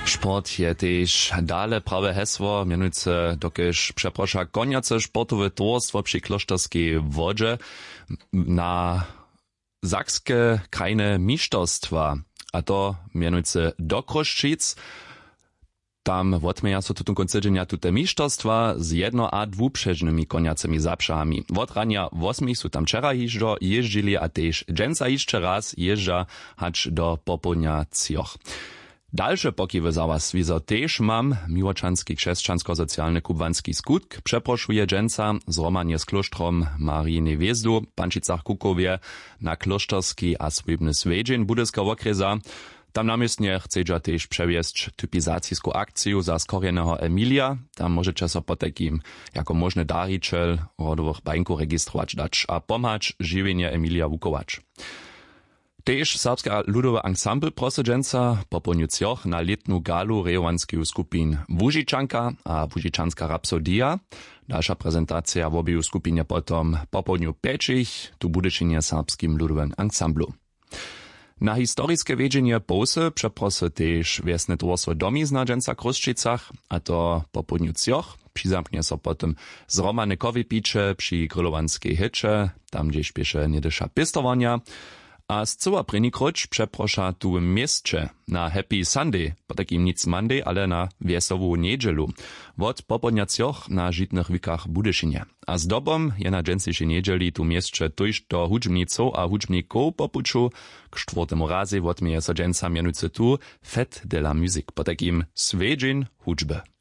Sport je też dale prawe hesło, mianujce dokež przeprosza koniace sportowe towarstwo przy Klosztorskiej Wodzie na sakskie krajne mistrzostwa, a to mianujce do Kroszczyc. Tam odmieja so tutun koncedženja tute mistrzostwa z jedno- a dwuprzężnymi koniacemi zaprzami. Od rania 8 su tam wczera jeździli, a też dżęca jeszcze raz jeżdża hacz do popołudnia cioch. Dalsze pokiwy za was wizo też mam. Miłoczanski krzeszczansko-socjalny kubwanski skutk przeproszuje dżęca z Romanie z kloštrom Marii Niewiezdu, Pančicach Kukowie na kloštorski a swybny svedźeń Budyska okresa. Tam namiestnie chcedza też przewieźć typizacijską akcję za skorjenego Emilia. Tam możecie so po takim jako możny dariciel rodowych bańku rejestrować dać, a pomagać żywienie Emilia wukować. Też serbska ludowa ensemble prosedženca po południu na letnu galu rejowanskiju skupin Łužičanka a Łužičanska rapsodia. Dalsza prezentacja w obiju skupinie potom po południu pečich, tu budyšinie serbskim ludowym ensemblu. Na historiskie wiedzienie Pose przeprosy też wiesne towarstwo Domiz na dżęca Kroszczycach, a to po południu Přizamknie so potom z Romane Kowypicze przy Grylowanskiej hycze, tam gdzie śpiesze niedysza pistowania. A z cyła prynikroć przeprosza tu mieście na Happy Sunday, po takim nic Monday, ale na Wiesową niedzielu. Od popołudnia na Żitnych Wikach Budyšinie. A z dobom je na dżęcejszej niedzieli tu mieście tuż do hudźbniców a hudźbników po puczu k 4. razy odmieje so dżęca mianujcy tu Fête de la Musique, po takim svedźeń hudźby.